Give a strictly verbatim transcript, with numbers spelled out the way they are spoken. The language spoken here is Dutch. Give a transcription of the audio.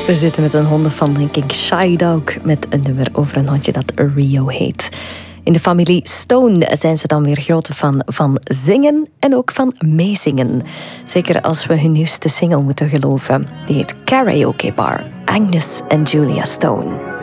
We zitten met een hondenfan, denk ik, Shy Dog, met een nummer over een hondje dat Rio heet. In de familie Stone zijn ze dan weer grote fan van zingen en ook van meezingen. Zeker als we hun nieuwste single moeten geloven. Die heet Karaoke Bar, Agnes en Julia Stone.